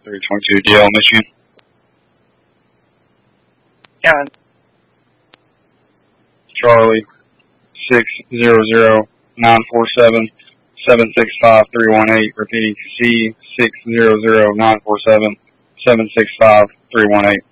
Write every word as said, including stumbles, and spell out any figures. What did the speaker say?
three twenty-two D L, Michigan. Kevin. Charlie, six zero zero nine four seven seven six five three one eight. Repeating, C six zero zero nine four seven seven six five three one eight.